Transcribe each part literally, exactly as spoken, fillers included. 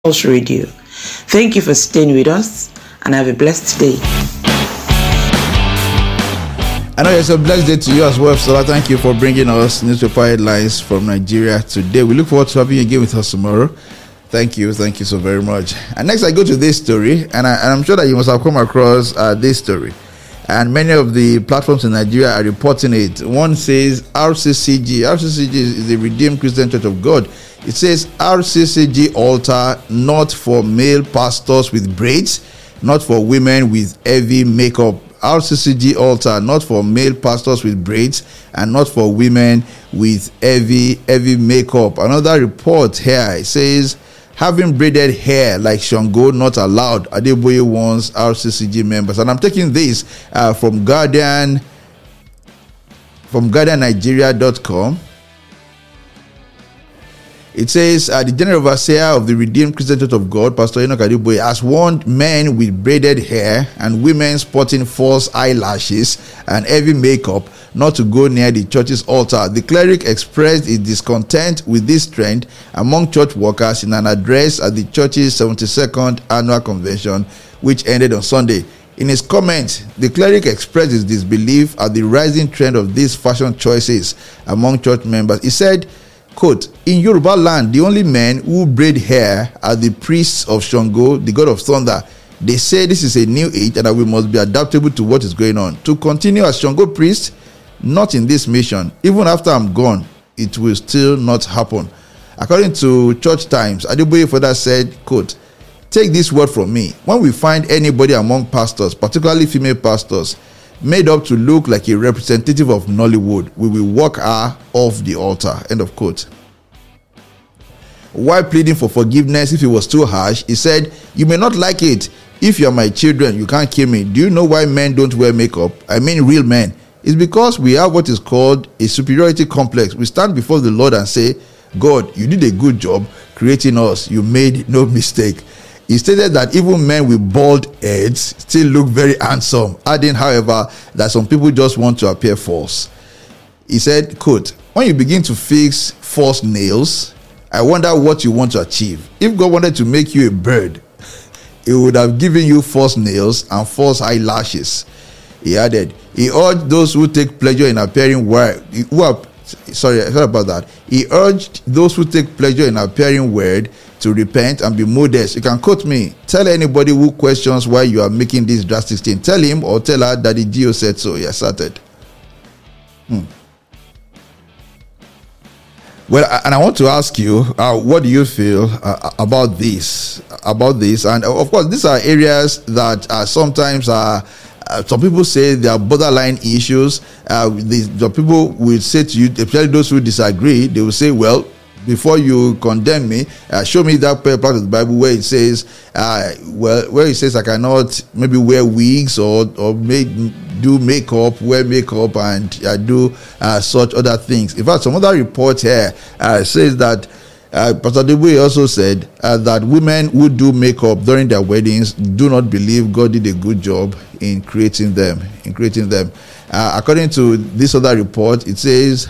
Pulse Radio. Thank you for staying with us and have a blessed day. I know it's a blessed day to you as well, so thank you for bringing us newspaper headlines from Nigeria today. We look forward to having you again with us tomorrow. Thank you, thank you so very much. And next I go to this story, and, I, and I'm sure that you must have come across uh, this story. And many of the platforms in Nigeria are reporting it. One says R C C G. R C C G is the Redeemed Christian Church of God. It says R C C G altar not for male pastors with braids, not for women with heavy makeup. R C C G altar not for male pastors with braids and not for women with heavy heavy makeup. Another report here, it says having braided hair like Shango not allowed. Adeboye warns R C C G members. And I'm taking this uh, from Guardian, from Guardian Nigeria dot com. It says uh, the General Overseer of the Redeemed Christian Church of God, Pastor Enoch Adeboye, has warned men with braided hair and women sporting false eyelashes and heavy makeup not to go near the church's altar. The cleric expressed his discontent with this trend among church workers in an address at the church's seventy-second annual convention, which ended on Sunday. In his comments, the cleric expressed his disbelief at the rising trend of these fashion choices among church members. He said, quote, in Yoruba land, the only men who braid hair are the priests of Shango, the god of thunder. They say this is a new age and that we must be adaptable to what is going on. To continue as Shango priest, not in this mission. Even after I'm gone, it will still not happen. According to Church Times, Adeboye further said, quote, take this word from me. When we find anybody among pastors, particularly female pastors, made up to look like a representative of Nollywood, we will walk her off the altar. End of quote. While pleading for forgiveness if it was too harsh, he said, you may not like it. If you are my children, you can't kill me. Do you know why men don't wear makeup? I mean real men. It's because we have what is called a superiority complex. We stand before the Lord and say, God, you did a good job creating us. You made no mistake. He stated that even men with bald heads still look very handsome, adding, however, that some people just want to appear false. He said, quote, when you begin to fix false nails, I wonder what you want to achieve. If God wanted to make you a bird, he would have given you false nails and false eyelashes. He added, he urged those who take pleasure in appearing weird, who are, sorry, sorry about that. He urged those who take pleasure in appearing weird to repent and be modest. You can quote me. Tell anybody who questions why you are making this drastic thing. Tell him or tell her that the Geo said so. He asserted. Hmm. Well, and I want to ask you, uh, what do you feel uh, about this? About this, and uh, of course, these are areas that uh, sometimes are. Uh, some people say they are borderline issues. Uh, the, the people will say to you, especially those who disagree, they will say, well, before you condemn me, uh, show me that part of the Bible where it says, uh, well, where it says I cannot maybe wear wigs or or make do makeup, wear makeup, and uh, do uh, such other things. In fact, some other report here uh, says that uh, Pastor Adeboye also said uh, that women who do makeup during their weddings do not believe God did a good job in creating them. In creating them, uh, according to this other report, it says.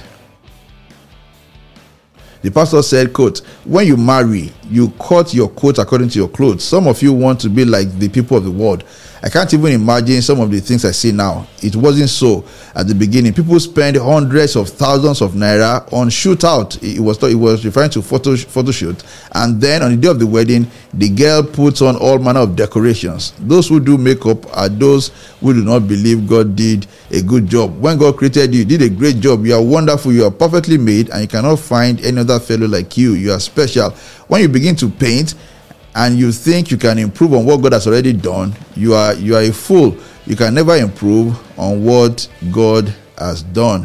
The pastor said, quote, when you marry, you cut your coat according to your clothes. Some of you want to be like the people of the world. I can't even imagine some of the things I see now. It wasn't so at the beginning. People spend hundreds of thousands of naira on shootout. It was it was referring to photo photo shoot. And then on the day of the wedding, the girl puts on all manner of decorations. Those who do makeup are those who do not believe God did a good job. When God created you, He did a great job. You are wonderful. You are perfectly made, and you cannot find any other fellow like you. You are special. When you begin to paint and you think you can improve on what God has already done, you are you are a fool. You can never improve on what God has done.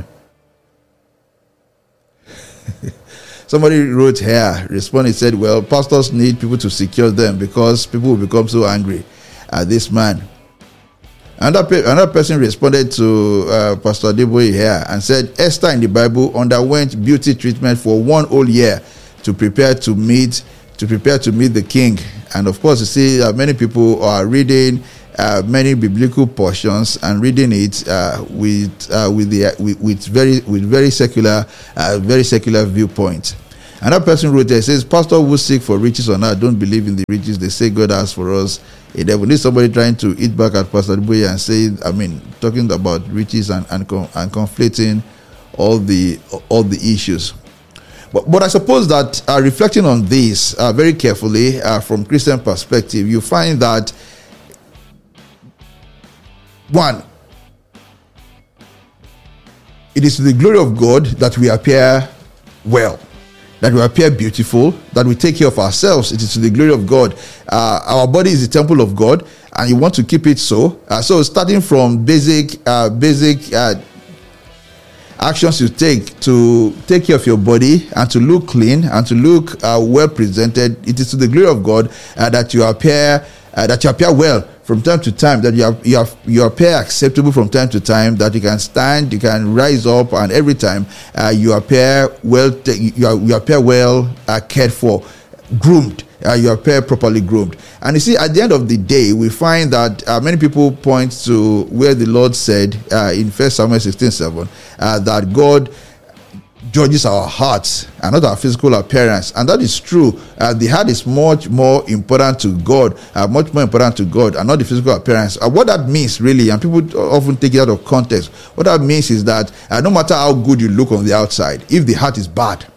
Somebody wrote here, responded, said, well, pastors need people to secure them because people will become so angry at this man. Another, pe- another person responded to uh, Pastor Adeboye here and said, Esther in the Bible underwent beauty treatment for one whole year to prepare to meet to prepare to meet the king. And of course, you see, uh, many people are reading uh, many biblical portions and reading it uh, with uh, with the with, with very with very secular uh, very secular viewpoint. And that person wrote there, says, Pastor who seek for riches on earth don't believe in the riches they say God has for us. If there is somebody trying to eat back at Pastor Adeboye and say, I mean, talking about riches and and, and conflating all the all the issues. But, but I suppose that uh, reflecting on this uh, very carefully uh, from Christian perspective, you find that one, it is to the glory of God that we appear well, that we appear beautiful, that we take care of ourselves. It is to the glory of God. Uh, our body is the temple of God, and you want to keep it so. Uh, so starting from basic, uh, basic uh, actions you take to take care of your body and to look clean and to look uh, well presented, it is to the glory of God uh, that you appear, uh, that you appear well from time to time, that you have, you have, you appear acceptable from time to time, that you can stand, you can rise up, and every time uh, you appear well, you, are, you appear well uh, cared for, groomed. Uh, you appear properly groomed. And you see, at the end of the day, we find that uh, many people point to where the Lord said uh, in First Samuel sixteen seven uh, that God judges our hearts and not our physical appearance, and that is true. Uh, the heart is much more important to God, uh, much more important to God, and not the physical appearance. Uh, what that means, really, and people often take it out of context. What that means is that uh, no matter how good you look on the outside, if the heart is bad,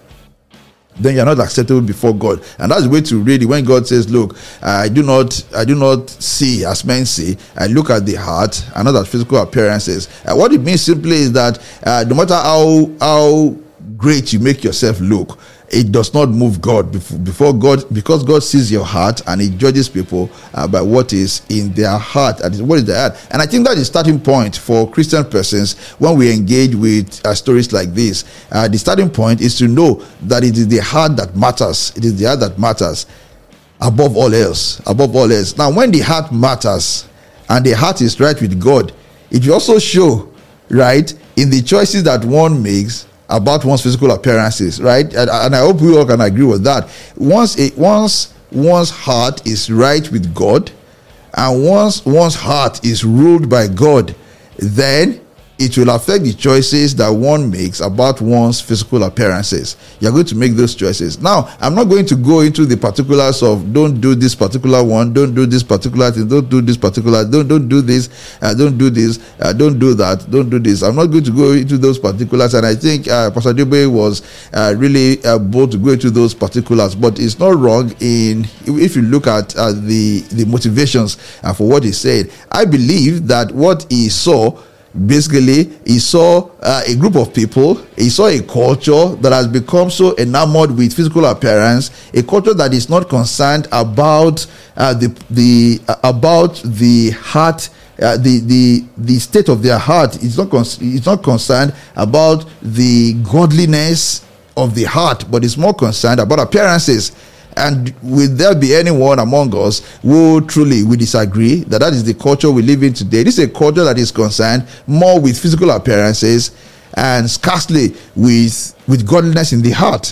then you're not acceptable before God. And that's the way to read it. When God says, look, I do not I do not see as men see, I look at the heart and not at physical appearances. Uh, what it means simply is that uh, no matter how how great you make yourself look, it does not move God before God, because God sees your heart and He judges people uh, by what is in their heart and what is their heart. And I think that is the starting point for Christian persons when we engage with uh, stories like this. Uh, the starting point is to know that it is the heart that matters. It is the heart that matters above all else. Above all else. Now, when the heart matters and the heart is right with God, it will also show, right, in the choices that one makes about one's physical appearances, right? And, and I hope we all can agree with that. Once it once one's heart is right with God, and once one's heart is ruled by God, then it will affect the choices that one makes about one's physical appearances. You're going to make those choices. Now, I'm not going to go into the particulars of don't do this particular one, don't do this particular thing, don't do this particular, don't don't do this, uh, don't do this, uh, don't do that, don't do this. I'm not going to go into those particulars, and I think uh, Pastor Adeboye was uh, really uh, bold to go into those particulars. But it's not wrong in if you look at uh, the the motivations uh, for what he said. I believe that what he saw, basically, he saw uh, a group of people, he saw a culture that has become so enamored with physical appearance, a culture that is not concerned about uh, the the uh, about the heart, uh, the the the state of their heart. It's not con- it's not concerned about the godliness of the heart, but it's more concerned about appearances. And will there be anyone among us who truly we disagree that that is the culture we live in today? This is a culture that is concerned more with physical appearances and scarcely with with godliness in the heart.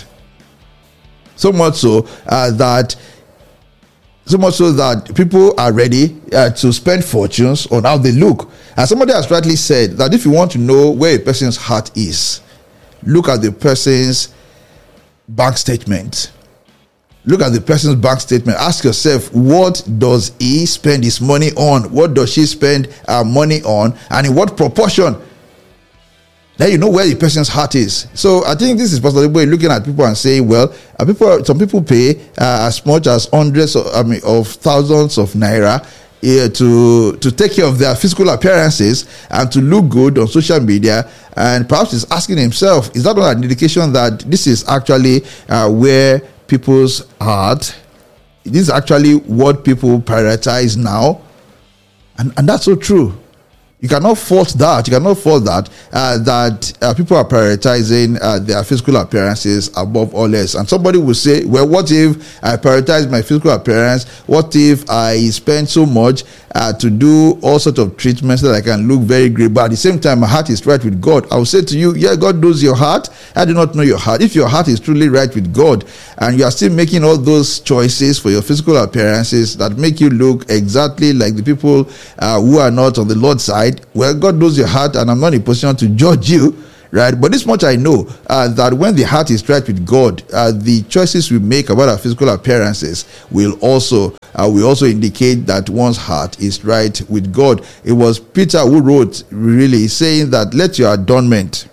So much so uh, that so much so that people are ready uh, to spend fortunes on how they look. And somebody has rightly said that if you want to know where a person's heart is, look at the person's bank statement. Look at the person's bank statement. Ask yourself, what does he spend his money on? What does she spend her money on? And in what proportion? Then you know where the person's heart is. So I think this is possibly looking at people and saying, well, uh, people, some people pay uh, as much as hundreds of, I mean, of thousands of naira uh, to to take care of their physical appearances and to look good on social media. And perhaps he's asking himself, is that not an indication that this is actually uh, where people's heart, this is actually what people prioritize now? And and that's so true. You cannot fault that. You cannot fault that, uh, that uh, people are prioritizing uh, their physical appearances above all else. And somebody will say, well, what if I prioritize my physical appearance? What if I spend so much uh, to do all sorts of treatments that I can look very great, but at the same time, my heart is right with God? I will say to you, yeah, God knows your heart. I do not know your heart. If your heart is truly right with God, and you are still making all those choices for your physical appearances that make you look exactly like the people uh, who are not on the Lord's side, well, God knows your heart, and I'm not in a position to judge you, right? But this much I know, uh, that when the heart is right with God, uh, the choices we make about our physical appearances will also uh, will also indicate that one's heart is right with God. It was Peter who wrote, really saying that let your adornment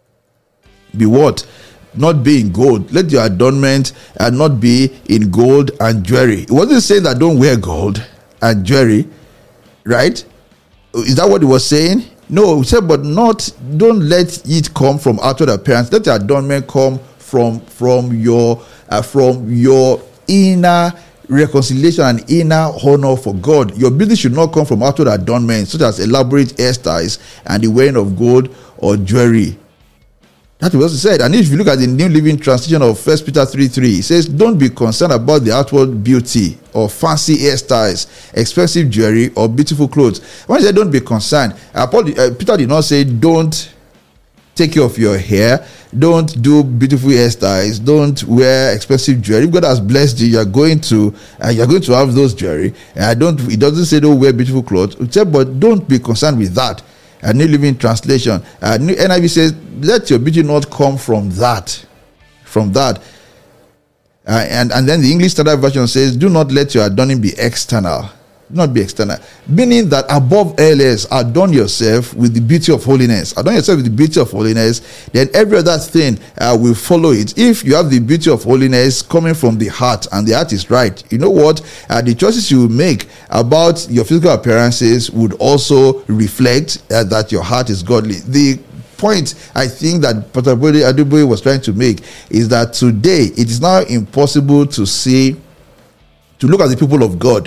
be what? Not be in gold. Let your adornment uh, not be in gold and jewelry. It wasn't saying that don't wear gold and jewelry, right? Is that what he was saying? No, he said, but not, don't let it come from outward appearance. Let your adornment come from from your uh, from your inner reconciliation and inner honor for God. Your beauty should not come from outward adornment, such as elaborate hairstyles and the wearing of gold or jewelry. That's what he said. And if you look at the New Living Translation of First Peter three three, it says, don't be concerned about the outward beauty or fancy hairstyles, expensive jewelry, or beautiful clothes. When he said don't be concerned, uh, Paul, uh, Peter did not say don't take care of your hair, don't do beautiful hairstyles, don't wear expensive jewelry. If God has blessed you, you're going to uh, you're going to have those jewelry. And I don't. It doesn't say don't wear beautiful clothes. It said, but don't be concerned with that. A New Living Translation, uh, New N I V says, let your beauty not come from that, from that. Uh, and, and then the English Standard Version says, do not let your adorning be external. Do not be external. Meaning that above all else, adorn yourself with the beauty of holiness. Adorn yourself with the beauty of holiness. Then every other thing uh, will follow it. If you have the beauty of holiness coming from the heart, and the heart is right, you know what? Uh, the choices you make about your physical appearances would also reflect uh, that your heart is godly. The point I think that Pastor Adeboye was trying to make is that today it is now impossible to see, to look at the people of God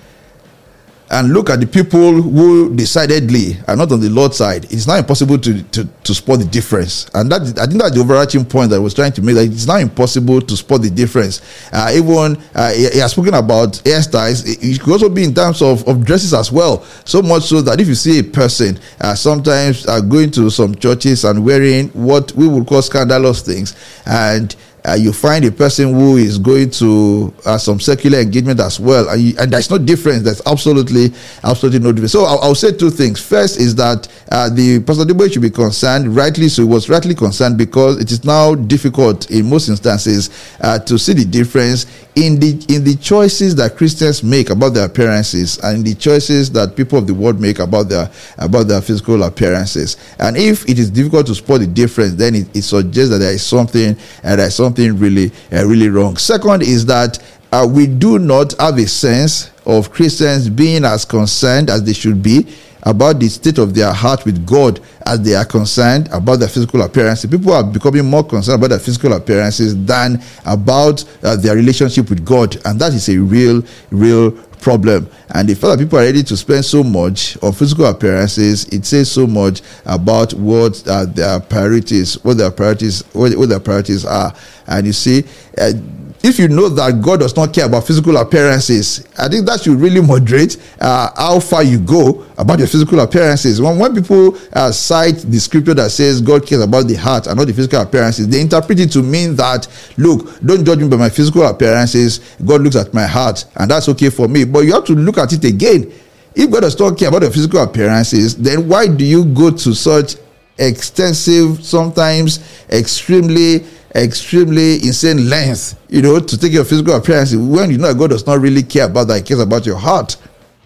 and look at the people who decidedly are not on the Lord's side. It's now impossible to, to, to spot the difference. And that, I think that's the overarching point that I was trying to make, that it's now impossible to spot the difference. Uh, even, uh, he, he has spoken about hairstyles. It, it could also be in terms of, of dresses as well. So much so that if you see a person uh, sometimes uh, going to some churches and wearing what we would call scandalous things, and Uh, you find a person who is going to uh, some secular engagement as well, and, you, and there's no difference. There's absolutely, absolutely no difference. So I'll, I'll say two things. First is that uh, the Pastor Adeboye should be concerned, rightly so. He was rightly concerned because it is now difficult in most instances uh, to see the difference in the in the choices that Christians make about their appearances and in the choices that people of the world make about their about their physical appearances. And if it is difficult to spot the difference, then it, it suggests that there is something and uh, there is something really uh, really wrong. Second is that uh, we do not have a sense of Christians being as concerned as they should be about the state of their heart with God as they are concerned about their physical appearances. People are becoming more concerned about their physical appearances than about uh, their relationship with God, and that is a real real problem. And the fact that people are ready to spend so much on physical appearances, it says so much about what uh, their priorities, what their priorities, what, what their priorities are. And you see, uh, if you know that God does not care about physical appearances, I think that should really moderate uh, how far you go about your physical appearances. When, when people uh, cite the scripture that says God cares about the heart and not the physical appearances, they interpret it to mean that, look, don't judge me by my physical appearances. God looks at my heart, and that's okay for me. But you have to look at it again. If God does not care about your physical appearances, then why do you go to such extensive, sometimes extremely extremely insane length, you know, to take your physical appearance, when you know God does not really care about that, he cares about your heart?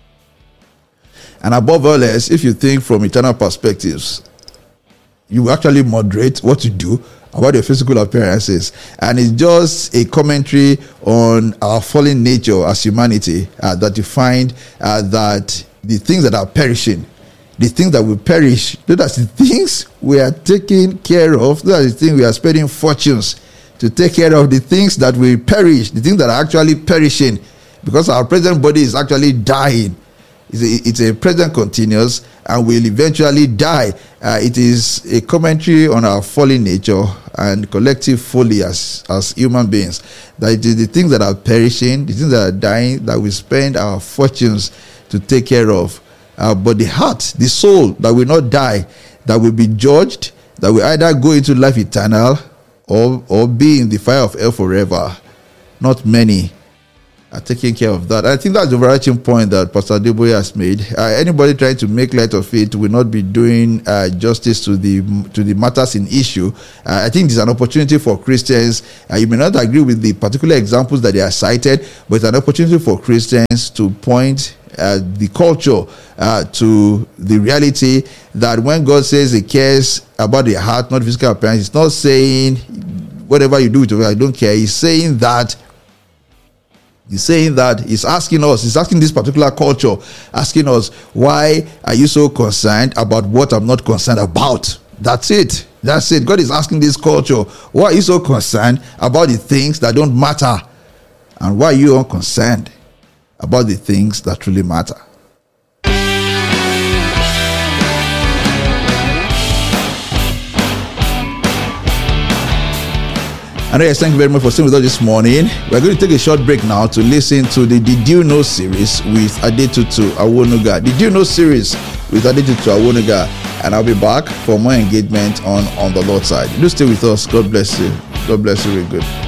And above all else, if you think from eternal perspectives, you actually moderate what you do about your physical appearances. And it's just a commentary on our fallen nature as humanity, uh, that you find uh, that the things that are perishing, the things that will perish, those are the things we are taking care of. Those are the things we are spending fortunes to take care of. The things that will perish, the things that are actually perishing, because our present body is actually dying. It's a, it's a present continuous and will eventually die. Uh, it is a commentary on our fallen nature and collective folly as, as human beings. That it is the things that are perishing, the things that are dying, that we spend our fortunes to take care of. Uh, but the heart, the soul that will not die, that will be judged, that will either go into life eternal or, or be in the fire of hell forever. Not many are taking care of that. I think that's the overarching point that Pastor Adeboye has made. Uh, anybody trying to make light of it will not be doing uh, justice to the to the matters in issue. Uh, I think it's an opportunity for Christians. Uh, you may not agree with the particular examples that they are cited, but it's an opportunity for Christians to point uh, the culture uh, to the reality that when God says He cares about the heart, not physical appearance, He's not saying whatever you do with your I don't care. He's saying that He's saying that he's asking us, he's asking this particular culture, asking us, why are you so concerned about what I'm not concerned about? That's it. That's it. God is asking this culture, why are you so concerned about the things that don't matter? And why are you unconcerned about the things that truly matter? And yes, thank you very much for staying with us this morning. We're going to take a short break now to listen to the Did You Know series with Adetutu Awonuga. Did You Know series with Adetutu Awonuga. And I'll be back for more engagement on On the Lord's Side. Do stay with us. God bless you. God bless you. Really good.